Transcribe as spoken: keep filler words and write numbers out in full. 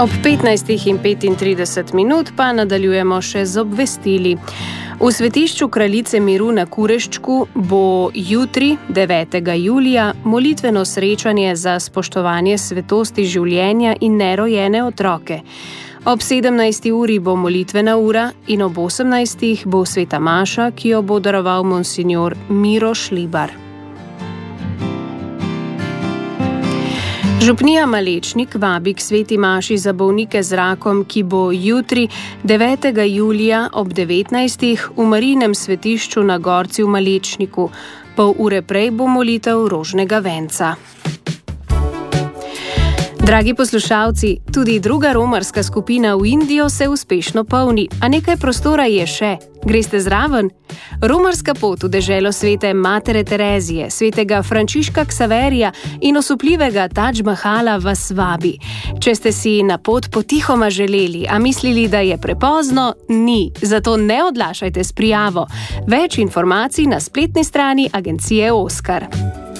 Ob petnajstih in petintrideset minut pa nadaljujemo še z obvestili. V svetišču Kraljice miru na Kureščku bo jutri, devetega julija, molitveno srečanje za spoštovanje svetosti življenja in nerojene otroke. Ob sedemnajsti uri bo molitvena ura in ob osemnajstih bo sveta maša, ki jo bo daroval monsinjor Miro Šlibar. Župnija Malečnik vabi k sveti maši za bolnike z rakom, ki bo jutri, devetega julija ob devetnajstih v Marijinem svetišču na Gorci v Malečniku. Pol ure prej bo molitev rožnega venca. Dragi poslušalci, tudi druga romarska skupina v Indijo se uspešno polni, a nekaj prostora je še. Greste zraven? Romarska pot v deželo svete Matere Terezije, svetega Frančiška Ksaverija in osupljivega Tadž Mahala vas vabi. Če ste si na pot potihoma želeli, a mislili, da je prepozno, ni. Zato ne odlašajte s prijavo. Več informacij na spletni strani agencije Oskar.